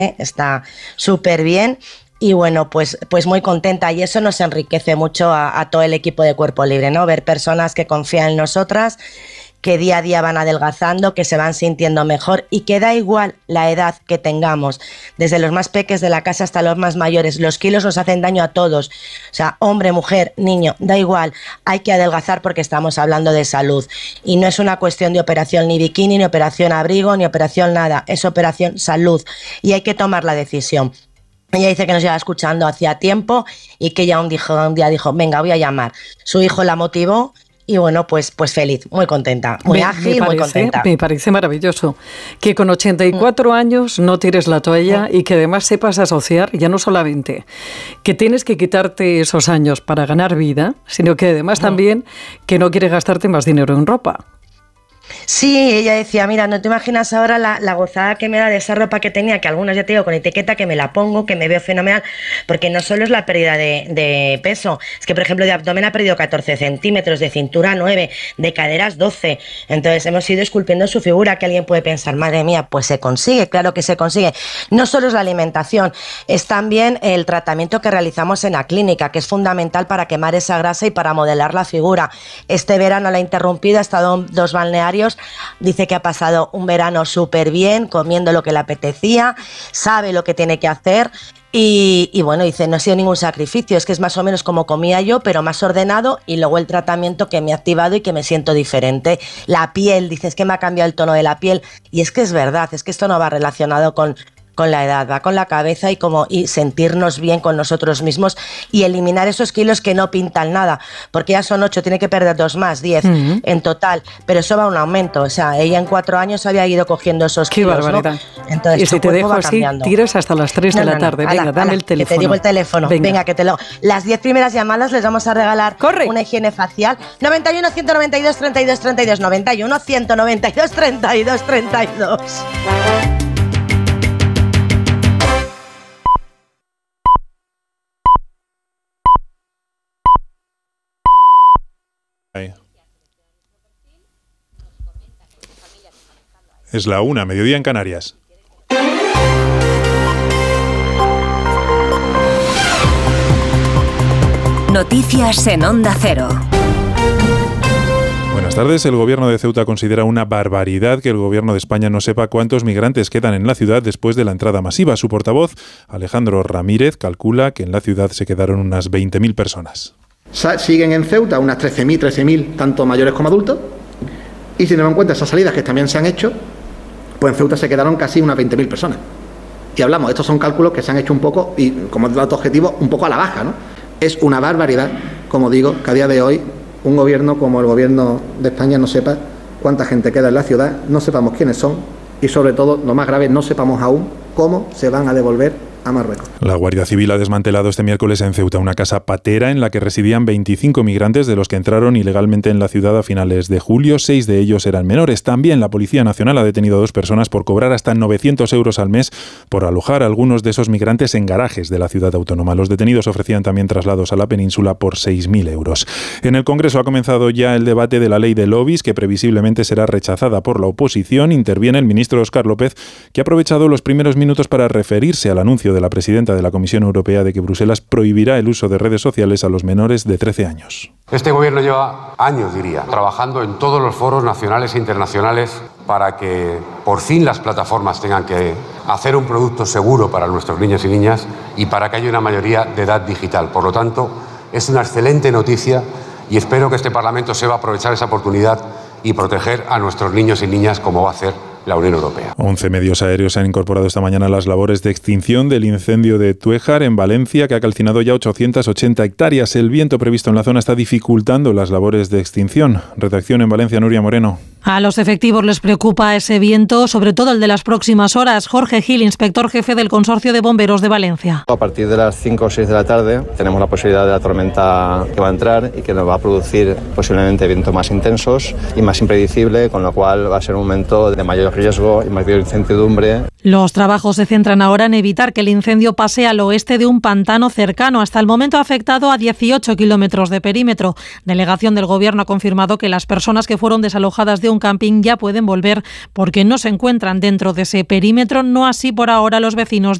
está súper bien. Y bueno, pues muy contenta, y eso nos enriquece mucho a todo el equipo de Cuerpo Libre, ¿no? Ver personas que confían en nosotras, que día a día van adelgazando, que se van sintiendo mejor, y que da igual la edad que tengamos, desde los más peques de la casa hasta los más mayores, los kilos nos hacen daño a todos, o sea, hombre, mujer, niño, da igual, hay que adelgazar porque estamos hablando de salud, y no es una cuestión de operación ni bikini, ni operación abrigo, ni operación nada, es operación salud, y hay que tomar la decisión. Ella dice que nos lleva escuchando hacía tiempo y que ella un día dijo, venga, voy a llamar. Su hijo la motivó y bueno, pues feliz, muy contenta, muy ágil, muy contenta. Me parece maravilloso que con 84 años no tires la toalla y que además sepas asociar, ya no solamente que tienes que quitarte esos años para ganar vida, sino que además también que no quieres gastarte más dinero en ropa. Sí, ella decía, mira, no te imaginas ahora la gozada que me da de esa ropa que tenía, que algunos ya te digo con etiqueta, que me la pongo, que me veo fenomenal, porque no solo es la pérdida de peso, es que por ejemplo de abdomen ha perdido 14 centímetros, de cintura 9, de caderas 12, entonces hemos ido esculpiendo su figura, que alguien puede pensar, madre mía, pues se consigue, claro que se consigue, no solo es la alimentación, es también el tratamiento que realizamos en la clínica, que es fundamental para quemar esa grasa y para modelar la figura. Este verano la ha interrumpido, ha estado en 2 balnearios. Dice que ha pasado un verano súper bien, comiendo lo que le apetecía, sabe lo que tiene que hacer y bueno, dice, no ha sido ningún sacrificio, es que es más o menos como comía yo, pero más ordenado, y luego el tratamiento que me ha activado y que me siento diferente. La piel, dice, es que me ha cambiado el tono de la piel, y es que es verdad, es que esto no va relacionado con la edad, va con la cabeza y sentirnos bien con nosotros mismos y eliminar esos kilos que no pintan nada, porque ya son 8, tiene que perder 2 más, 10 en total, pero eso va a un aumento, o sea, ella en 4 años había ido cogiendo esos kilos, qué barbaridad, ¿no? Entonces, y si te dejo así, tiras hasta las 3 de la tarde, venga, dame el teléfono. Que te digo el teléfono, venga que te lo... Las 10 primeras llamadas les vamos a regalar una higiene facial, 91 192 32 32, 91 192 32 32. Es la 1, mediodía en Canarias. Noticias en Onda Cero. Buenas tardes. El gobierno de Ceuta considera una barbaridad que el gobierno de España no sepa cuántos migrantes quedan en la ciudad después de la entrada masiva. Su portavoz, Alejandro Ramírez, calcula que en la ciudad se quedaron unas 20.000 personas. Siguen en Ceuta unas 13.000, tanto mayores como adultos, y si tenemos en cuenta esas salidas que también se han hecho, pues en Ceuta se quedaron casi unas 20.000 personas. Y hablamos, estos son cálculos que se han hecho un poco, y como dato objetivo, un poco a la baja, ¿no? Es una barbaridad, como digo, que a día de hoy un gobierno como el gobierno de España no sepa cuánta gente queda en la ciudad, no sepamos quiénes son, y sobre todo, lo más grave, no sepamos aún cómo se van a devolver a Marruecos. La Guardia Civil ha desmantelado este miércoles en Ceuta una casa patera en la que residían 25 migrantes, de los que entraron ilegalmente en la ciudad a finales de julio. 6 de ellos eran menores. También la Policía Nacional ha detenido a 2 personas por cobrar hasta 900 euros al mes por alojar a algunos de esos migrantes en garajes de la ciudad autónoma. Los detenidos ofrecían también traslados a la península por 6.000 euros. En el Congreso ha comenzado ya el debate de la ley de lobbies, que previsiblemente será rechazada por la oposición. Interviene el ministro Óscar López, que ha aprovechado los primeros minutos para referirse al anuncio de la presidenta de la Comisión Europea de que Bruselas prohibirá el uso de redes sociales a los menores de 13 años. Este gobierno lleva años, diría, trabajando en todos los foros nacionales e internacionales para que por fin las plataformas tengan que hacer un producto seguro para nuestros niños y niñas y para que haya una mayoría de edad digital. Por lo tanto, es una excelente noticia y espero que este Parlamento sepa aprovechar esa oportunidad y proteger a nuestros niños y niñas como va a hacer la Unión Europea. 11 medios aéreos se han incorporado esta mañana a las labores de extinción del incendio de Tuéjar, en Valencia, que ha calcinado ya 880 hectáreas. El viento previsto en la zona está dificultando las labores de extinción. Redacción en Valencia, Nuria Moreno. A los efectivos les preocupa ese viento, sobre todo el de las próximas horas. Jorge Gil, inspector jefe del Consorcio de Bomberos de Valencia. A partir de las 5 o 6 de la tarde tenemos la posibilidad de la tormenta que va a entrar y que nos va a producir posiblemente vientos más intensos y más impredecible, con lo cual va a ser un momento de mayor riesgo y mayor incertidumbre. Los trabajos se centran ahora en evitar que el incendio pase al oeste de un pantano cercano. Hasta el momento ha afectado a 18 kilómetros de perímetro. Delegación del Gobierno ha confirmado que las personas que fueron desalojadas de un camping ya pueden volver porque no se encuentran dentro de ese perímetro, no así por ahora los vecinos